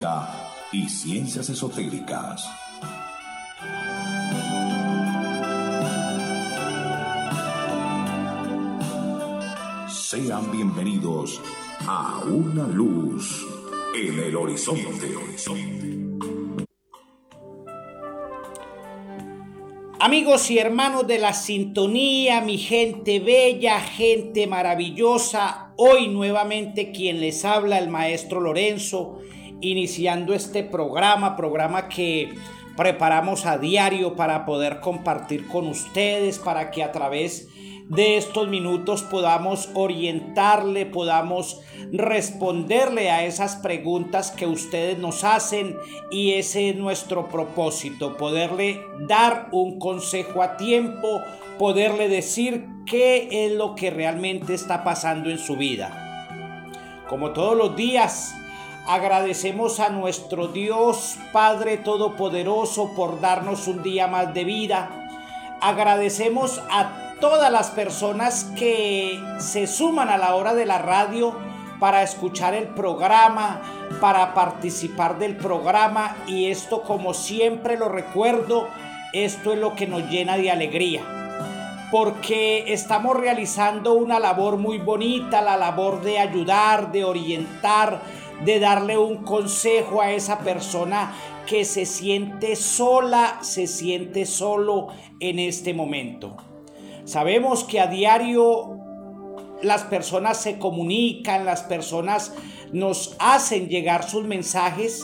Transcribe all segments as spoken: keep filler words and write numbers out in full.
y ciencias esotéricas. Sean bienvenidos a Una Luz en el Horizonte. Amigos y hermanos de la sintonía, mi gente bella, gente maravillosa, hoy nuevamente quien les habla, el maestro Lorenzo, iniciando este programa, programa que preparamos a diario para poder compartir con ustedes, para que a través de estos minutos podamos orientarle, podamos responderle a esas preguntas que ustedes nos hacen, y ese es nuestro propósito, poderle dar un consejo a tiempo, poderle decir qué es lo que realmente está pasando en su vida. Como todos los días, agradecemos a nuestro Dios Padre Todopoderoso por darnos un día más de vida. Agradecemos a todas las personas que se suman a la hora de la radio para escuchar el programa, para participar del programa, y esto, como siempre lo recuerdo, esto es lo que nos llena de alegría, porque estamos realizando una labor muy bonita, la labor de ayudar, de orientar, de darle un consejo a esa persona que se siente sola, se siente solo en este momento. Sabemos que a diario las personas se comunican, las personas nos hacen llegar sus mensajes,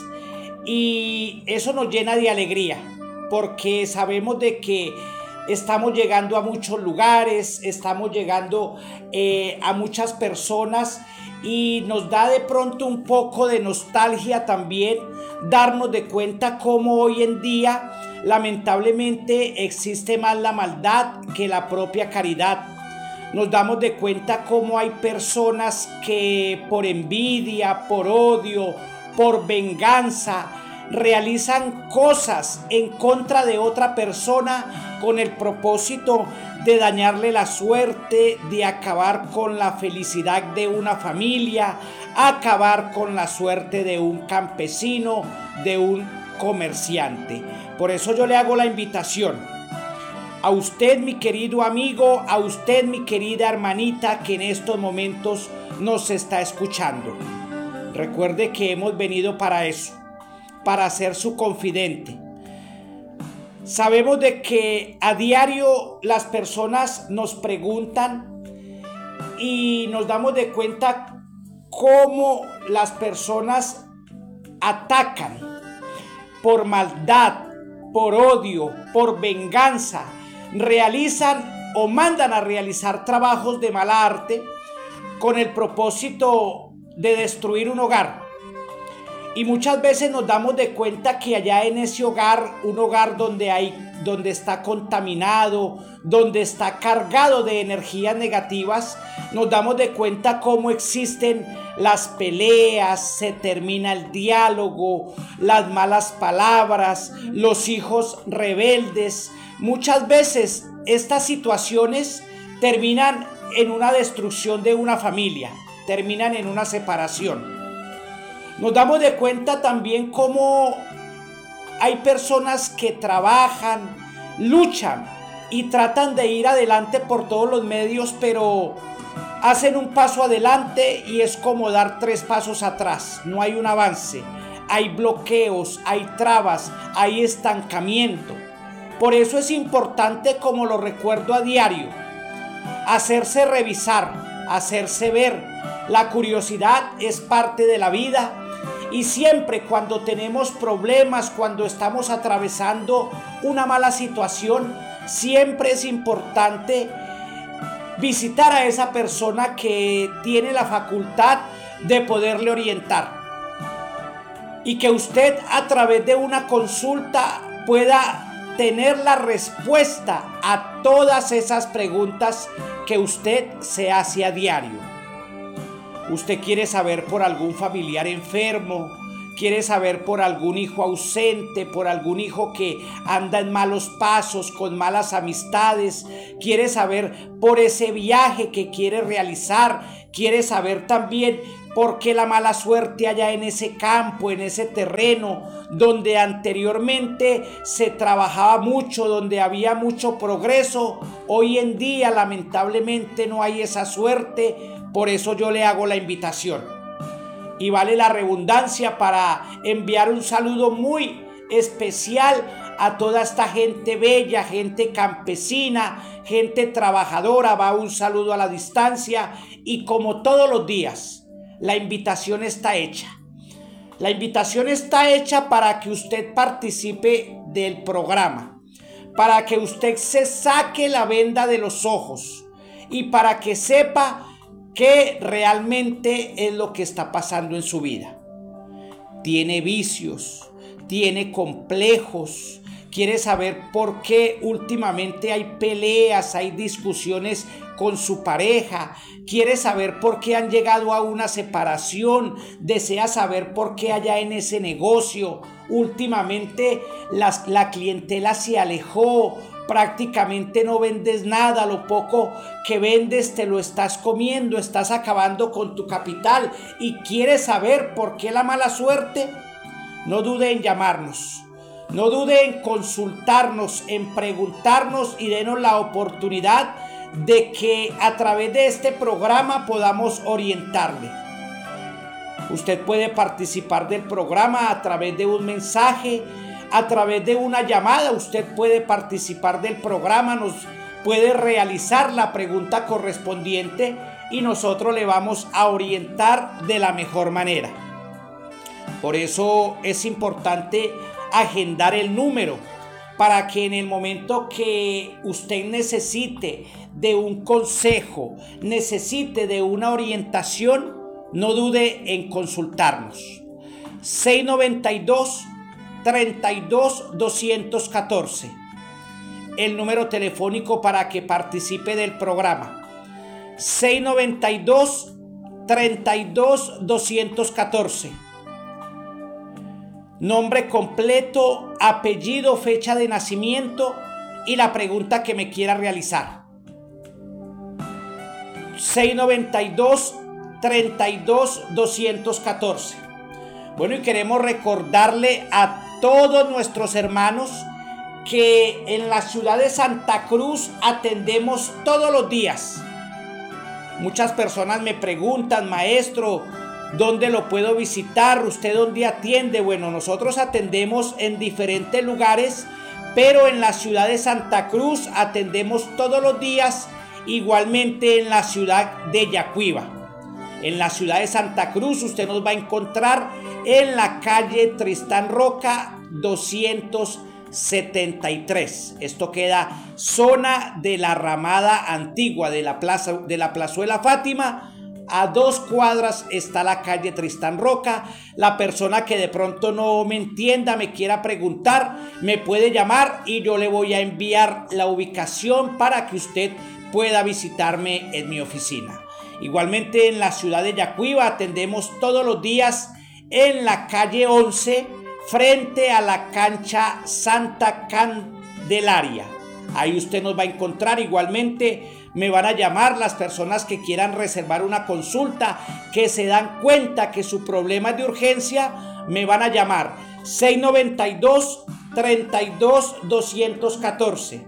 y eso nos llena de alegría, porque sabemos de que estamos llegando a muchos lugares, estamos llegando eh, a muchas personas, y nos da de pronto un poco de nostalgia también darnos de cuenta cómo hoy en día lamentablemente existe más la maldad que la propia caridad. Nos damos de cuenta cómo hay personas que por envidia, por odio, por venganza, realizan cosas en contra de otra persona con el propósito de dañarle la suerte, de acabar con la felicidad de una familia, acabar con la suerte de un campesino, de un comerciante. Por eso yo le hago la invitación a usted, mi querido amigo, a usted, mi querida hermanita, que en estos momentos nos está escuchando. Recuerde que hemos venido para eso, para ser su confidente. Sabemos de que a diario las personas nos preguntan, y nos damos de cuenta cómo las personas atacan por maldad, por odio, por venganza, realizan o mandan a realizar trabajos de mala arte con el propósito de destruir un hogar. Y muchas veces nos damos de cuenta que allá en ese hogar, un hogar donde hay, donde está contaminado, donde está cargado de energías negativas, nos damos de cuenta cómo existen las peleas, se termina el diálogo, las malas palabras, los hijos rebeldes. Muchas veces estas situaciones terminan en una destrucción de una familia, terminan en una separación. Nos damos de cuenta también cómo hay personas que trabajan, luchan y tratan de ir adelante por todos los medios, pero hacen un paso adelante y es como dar tres pasos atrás. No hay un avance, hay bloqueos, hay trabas, hay estancamiento. Por eso es importante, como lo recuerdo a diario, hacerse revisar, hacerse ver. La curiosidad es parte de la vida. Y siempre cuando tenemos problemas, cuando estamos atravesando una mala situación, siempre es importante visitar a esa persona que tiene la facultad de poderle orientar. Y que usted, a través de una consulta, pueda tener la respuesta a todas esas preguntas que usted se hace a diario. Usted quiere saber por algún familiar enfermo, quiere saber por algún hijo ausente, por algún hijo que anda en malos pasos, con malas amistades, quiere saber por ese viaje que quiere realizar, quiere saber también ¿Por qué la mala suerte allá en ese campo, en ese terreno donde anteriormente se trabajaba mucho, donde había mucho progreso? Hoy en día lamentablemente no hay esa suerte. Por eso yo le hago la invitación. Y vale la redundancia para enviar un saludo muy especial a toda esta gente bella, gente campesina, gente trabajadora. Va un saludo a la distancia y como todos los días, la invitación está hecha. La invitación está hecha para que usted participe del programa, para que usted se saque la venda de los ojos y para que sepa qué realmente es lo que está pasando en su vida. Tiene vicios, tiene complejos, quiere saber por qué últimamente hay peleas, hay discusiones con su pareja, quiere saber por qué han llegado a una separación, desea saber por qué allá en ese negocio últimamente las, la clientela se alejó, prácticamente no vendes nada, lo poco que vendes te lo estás comiendo, estás acabando con tu capital y quieres saber por qué la mala suerte. No dude en llamarnos, no dude en consultarnos, en preguntarnos y denos la oportunidad de que a través de este programa podamos orientarle. Usted puede participar del programa a través de un mensaje, a través de una llamada. Usted puede participar del programa, nos puede realizar la pregunta correspondiente y nosotros le vamos a orientar de la mejor manera. Por eso es importante agendar el número para que en el momento que usted necesite de un consejo, necesite de una orientación, no dude en consultarnos. seis noventa y dos, treinta y dos, doscientos catorce. El número telefónico para que participe del programa. seis noventa y dos, treinta y dos, doscientos catorce. Nombre completo, apellido, fecha de nacimiento y la pregunta que me quiera realizar. seis noventa y dos, treinta y dos, doscientos catorce. Bueno, y queremos recordarle a todos nuestros hermanos que en la ciudad de Santa Cruz atendemos todos los días. Muchas personas me preguntan, maestro, ¿dónde lo puedo visitar? ¿Usted dónde atiende? Bueno, nosotros atendemos en diferentes lugares, pero en la ciudad de Santa Cruz atendemos todos los días, igualmente en la ciudad de Yacuiba. En la ciudad de Santa Cruz usted nos va a encontrar en la calle Tristán Roca doscientos setenta y tres. Esto queda zona de la ramada antigua de la plaza de la Plazuela Fátima. A dos cuadras está la calle Tristán Roca. La persona que de pronto no me entienda, me quiera preguntar, me puede llamar y yo le voy a enviar la ubicación para que usted pueda visitarme en mi oficina. Igualmente en la ciudad de Yacuiba atendemos todos los días en la calle once, frente a la cancha Santa Candelaria. Ahí usted nos va a encontrar. Igualmente me van a llamar las personas que quieran reservar una consulta, que se dan cuenta que su problema es de urgencia, me van a llamar. seis noventa y dos, treinta y dos, doscientos catorce.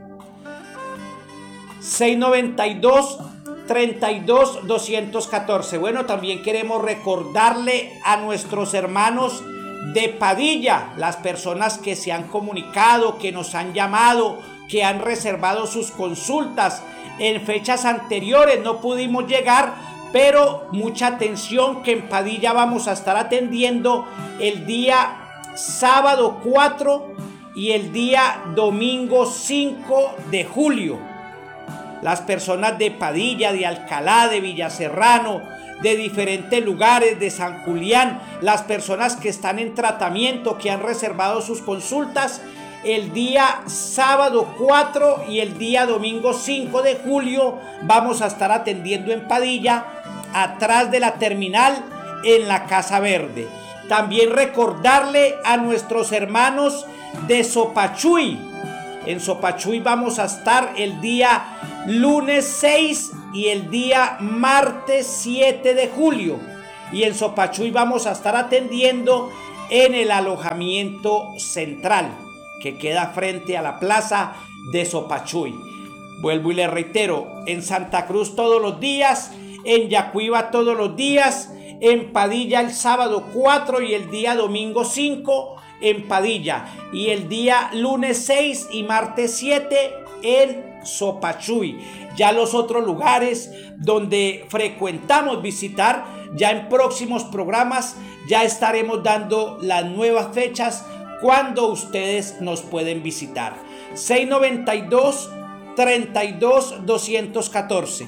seis noventa y dos, treinta y dos, doscientos catorce. Bueno, también queremos recordarle a nuestros hermanos de Padilla, las personas que se han comunicado, que nos han llamado, que han reservado sus consultas. En fechas anteriores no pudimos llegar, pero mucha atención que en Padilla vamos a estar atendiendo el día sábado cuatro y el día domingo cinco de julio. Las personas de Padilla, de Alcalá, de Villaserrano, de diferentes lugares, de San Julián, las personas que están en tratamiento, que han reservado sus consultas, el día sábado cuatro y el día domingo cinco de julio vamos a estar atendiendo en Padilla, atrás de la terminal, en la Casa Verde. También recordarle a nuestros hermanos de Sopachuy. En Sopachuy vamos a estar el día lunes seis y el día martes siete de julio. y en Sopachuy vamos a estar atendiendo en el alojamiento central que queda frente a la plaza de Sopachuy. Vuelvo y le reitero, en Santa Cruz todos los días, en Yacuiba todos los días, en Padilla el sábado cuatro y el día domingo cinco en Padilla, y el día lunes seis y martes siete en Sopachuy. Ya los otros lugares donde frecuentamos visitar, ya en próximos programas ya estaremos dando las nuevas fechas cuando ustedes nos pueden visitar. seis noventa y dos, treinta y dos, doscientos catorce.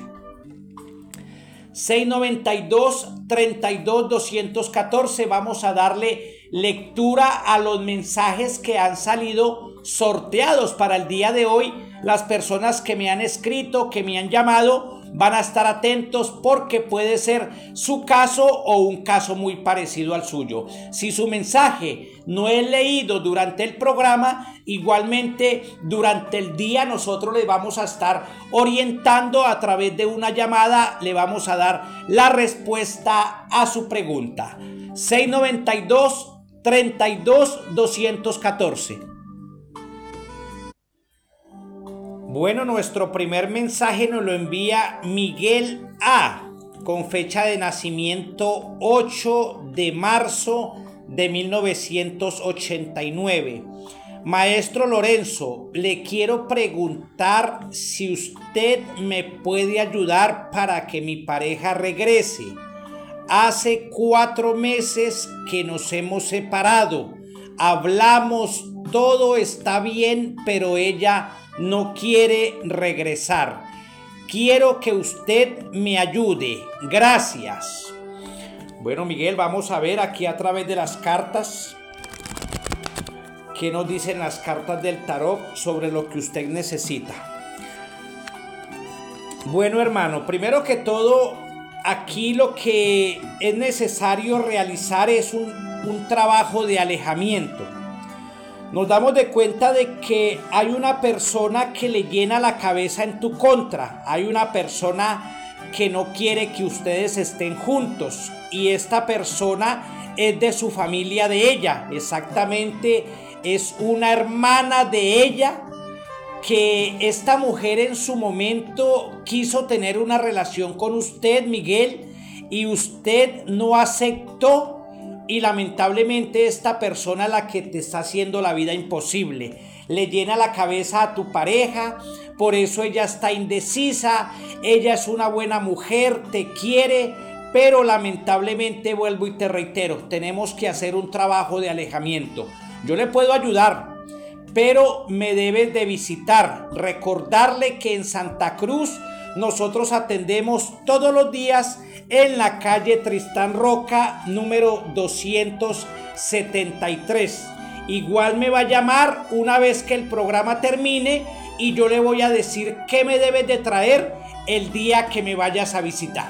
seis noventa y dos, treinta y dos, doscientos catorce. Vamos a darle lectura a los mensajes que han salido sorteados para el día de hoy. Las personas que me han escrito, que me han llamado, van a estar atentos porque puede ser su caso o un caso muy parecido al suyo. Si su mensaje no es leído durante el programa, igualmente durante el día nosotros le vamos a estar orientando a través de una llamada, le vamos a dar la respuesta a su pregunta. seis noventa y dos, treinta y dos, doscientos catorce. Bueno, nuestro primer mensaje nos lo envía Miguel A, con fecha de nacimiento ocho de marzo de mil novecientos ochenta y nueve. Maestro Lorenzo, le quiero preguntar si usted me puede ayudar para que mi pareja regrese. Hace cuatro meses que nos hemos separado. Hablamos, todo está bien, pero ella no quiere regresar. Quiero que usted me ayude. Gracias. Bueno, Miguel, vamos a ver aquí a través de las cartas qué nos dicen las cartas del tarot sobre lo que usted necesita. Bueno, hermano, primero que todo, aquí lo que es necesario realizar es un, un trabajo de alejamiento. Nos damos de cuenta de que hay una persona que le llena la cabeza en tu contra. Hay una persona que no quiere que ustedes estén juntos. Y esta persona es de su familia de ella. Exactamente, es una hermana de ella, que esta mujer en su momento quiso tener una relación con usted, Miguel, y usted no aceptó. Y lamentablemente esta persona es la que te está haciendo la vida imposible. Le llena la cabeza a tu pareja, por eso ella está indecisa. Ella es una buena mujer, te quiere, pero lamentablemente, vuelvo y te reitero, tenemos que hacer un trabajo de alejamiento. Yo le puedo ayudar, pero me debes de visitar. Recordarle que en Santa Cruz nosotros atendemos todos los días en la calle Tristán Roca, número doscientos setenta y tres. Igual me va a llamar una vez que el programa termine y yo le voy a decir qué me debes de traer el día que me vayas a visitar.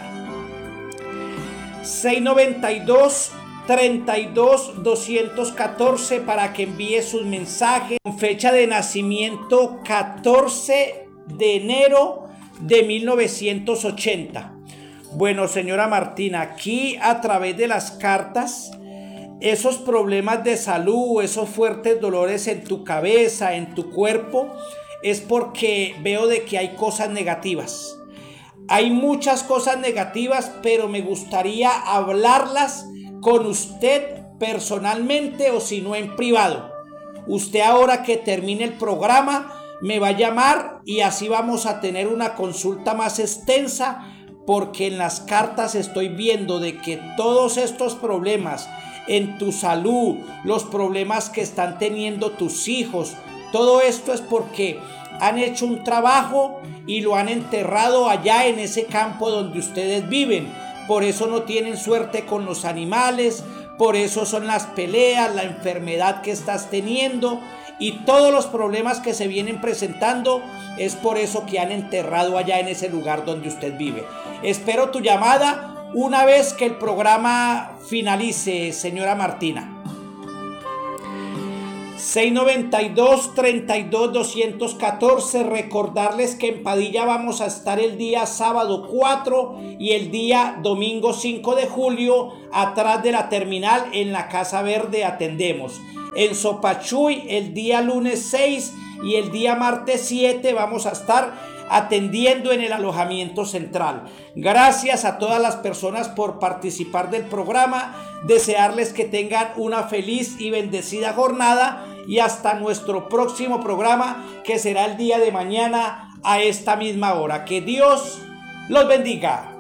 seis noventa y dos, treinta y dos, doscientos catorce para que envíe sus mensajes con fecha de nacimiento catorce de enero de mil novecientos ochenta. Bueno, señora Martina, aquí a través de las cartas, esos problemas de salud, esos fuertes dolores en tu cabeza, en tu cuerpo, es porque veo de que hay cosas negativas. Hay muchas cosas negativas, pero me gustaría hablarlas con usted personalmente o si no en privado. Usted ahora que termine el programa me va a llamar y así vamos a tener una consulta más extensa, porque en las cartas estoy viendo de que todos estos problemas en tu salud, los problemas que están teniendo tus hijos, todo esto es porque han hecho un trabajo y lo han enterrado allá en ese campo donde ustedes viven. Por eso no tienen suerte con los animales, por eso son las peleas, la enfermedad que estás teniendo y todos los problemas que se vienen presentando es por eso que han enterrado allá en ese lugar donde usted vive. Espero tu llamada una vez que el programa finalice, señora Martina. seis noventa y dos, treinta y dos, doscientos catorce. Recordarles que en Padilla vamos a estar el día sábado cuatro y el día domingo cinco de julio atrás de la terminal en la Casa Verde atendemos. En Sopachuy el día lunes seis y el día martes siete vamos a estar atendiendo en el alojamiento central. Gracias a todas las personas por participar del programa, desearles que tengan una feliz y bendecida jornada y hasta nuestro próximo programa, que será el día de mañana a esta misma hora. Que Dios los bendiga.